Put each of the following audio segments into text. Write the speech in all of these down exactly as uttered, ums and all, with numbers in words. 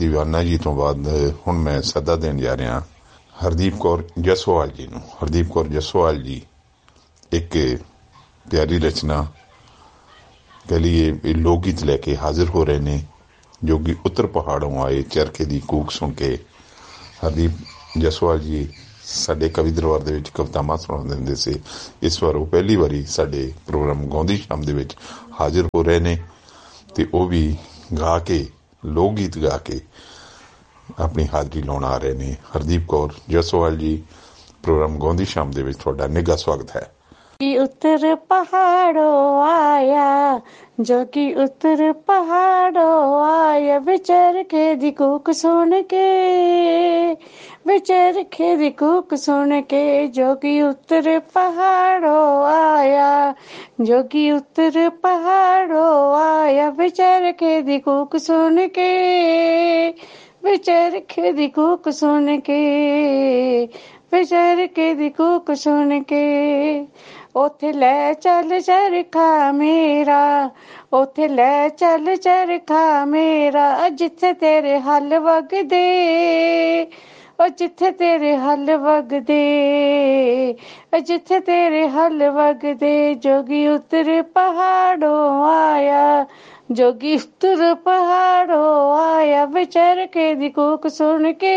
ਦੀਵਾਨਾ ਜੀ ਤੋਂ ਬਾਅਦ ਹੁਣ ਮੈਂ ਸੱਦਾ ਦੇਣ ਜਾ ਰਿਹਾ ਹਰਦੀਪ ਕੌਰ ਜਸੋਵਾਲ ਜੀ ਨੂੰ। ਹਰਦੀਪ ਕੌਰ ਜਸੋਵਾਲ ਜੀ ਇੱਕ ਪਿਆਰੀ ਰਚਨਾ कह लीए लोकगीत लैके हाजिर हो रहे ने, जो कि उत्तर पहाड़ों आए चरखे की कूक सुन के। हरदीप जसवाल जी साडे कवि दरबार दे विच कवितावां सुणा दिंदे सी। इस बार वो पहली बारी साडे प्रोग्राम गाउंदी शाम दे विच हाजिर हो रहे ने ते वो भी गा के लोक गीत गा के अपनी हाजरी लाउण आ रहे ने। हरदीप कौर जसवाल जी, प्रोग्राम गाउंदी शाम दे विच तुहाडा निघा स्वागत है। कि उत्तर पहाड़ों आया, जो कि उत्तर पहाड़ों आया, विचर के दी कूक सुन के, विचर के दी कूक सुन के, जो कि उत्तर पहाड़ों आया, जो कि उत्तर पहाड़ों आया, विचर के दी कूक सुन के, विचर के दी कूक सुन के, विचर के दी कूक सुन के। उथे ले चल चरखा मेरा, उथे ले चल चरखा मेरा, जिथे तेरे हल वगदे, ओ जिथे तेरे हल वगदे, जिथे तेरे हल वगदे, जोगी उत्तर पहाड़ों आया, जोगी उत्तर पहाड़ों आया, विचर के दी कूक सुन के,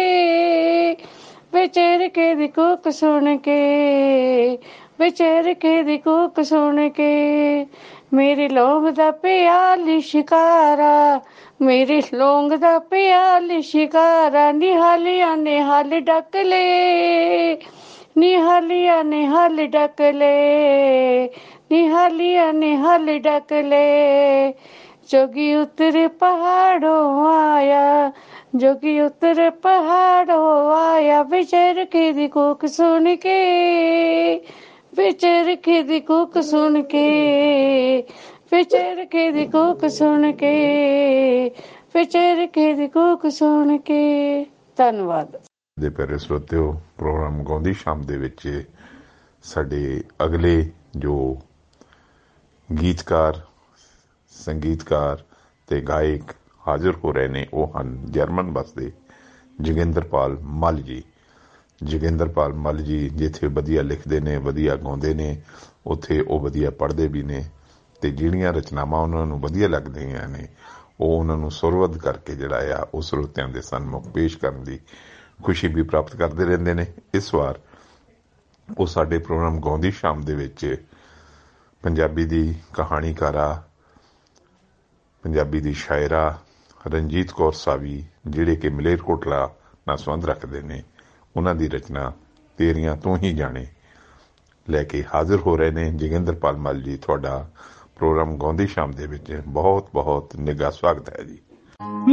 विचर के दी कूक सुन के, विचर के दी कूक सुन के। मेरी लौंग दा प्याल शिकारा, मेरी लौंग दा प्याल शिकारा, निहालिया ने हल डक ले, निहालिया ने हल डक ले, निहालिया ने हल डक ले, जोगी उत्तर पहाड़ों आया, जोगी उत्तर पहाड़ों आया, विचर के दी कूक सुन के, विचर के दी कूक सुन के, विचर के दी कूक सुन के, विचर के दी कूक सुन के। धन्यवाद। ਦੇ ਪਿਆਰੇ ਸਰੋਤਿਓ, ਪ੍ਰੋਗਰਾਮ ਗਾਉਂਦੀ ਸ਼ਾਮ ਦੇ ਵਿੱਚ ਸਾਡੇ ਅਗਲੇ ਜੋ ਗੀਤਕਾਰ, ਸੰਗੀਤਕਾਰ ਤੇ ਗਾਇਕ ਹਾਜ਼ਰ ਹੋ ਰਹੇ ਨੇ ਉਹ ਹਨ ਜਰਮਨ ਵਸਦੇ ਜੋਗਿੰਦਰਪਾਲ ਮੱਲ ਜੀ। ਜੋਗਿੰਦਰਪਾਲ ਮੱਲ ਜੀ ਜਿੱਥੇ ਵਧੀਆ ਲਿਖਦੇ ਨੇ, ਵਧੀਆ ਗਾਉਂਦੇ ਨੇ, ਉੱਥੇ ਉਹ ਵਧੀਆ ਪੜ੍ਹਦੇ ਵੀ ਨੇ ਤੇ ਜਿਹੜੀਆਂ ਰਚਨਾਵਾਂ ਉਹਨਾਂ ਨੂੰ ਵਧੀਆ ਲੱਗਦੀਆਂ ਨੇ ਉਹ ਉਹਨਾਂ ਨੂੰ ਸੁਰਬੱਧ ਕਰਕੇ ਜਿਹੜਾ ਆ ਉਹ ਸਰੋਤਿਆਂ ਦੇ ਸਨਮੁਖ ਪੇਸ਼ ਕਰਨ ਦੀ ਖੁਸ਼ੀ ਵੀ ਪ੍ਰਾਪਤ ਕਰਦੇ ਰਹਿੰਦੇ ਨੇ। ਇਸ ਵਾਰ ਉਹ ਸਾਡੇ ਪ੍ਰੋਗਰਾਮ ਗਾਉਂਦੀ ਸ਼ਾਮ ਦੇ ਵਿੱਚ ਪੰਜਾਬੀ ਦੀ ਕਹਾਣੀਕਾਰਾ, ਪੰਜਾਬੀ ਦੀ ਸ਼ਾਇਰਾ ਰਣਜੀਤ ਕੌਰ ਸਾਵੀ, ਜਿਹੜੇ ਕਿ ਮਲੇਰਕੋਟਲਾ ਨਾਲ ਸੰਬੰਧ ਰੱਖਦੇ ਨੇ, ਉਹਨਾਂ ਦੀ ਰਚਨਾ ਤੇਰੀਆਂ ਤੂੰ ਹੀ ਜਾਣੇ ਲੈ ਕੇ ਹਾਜ਼ਰ ਹੋ ਰਹੇ ਨੇ। ਜੋਗਿੰਦਰਪਾਲ ਮੱਲ ਜੀ, ਤੁਹਾਡਾ ਪ੍ਰੋਗਰਾਮ ਗਾਉਂਦੀ ਸ਼ਾਮ ਦੇ ਵਿੱਚ ਬਹੁਤ ਬਹੁਤ ਨਿੱਘਾ ਸਵਾਗਤ ਹੈ ਜੀ।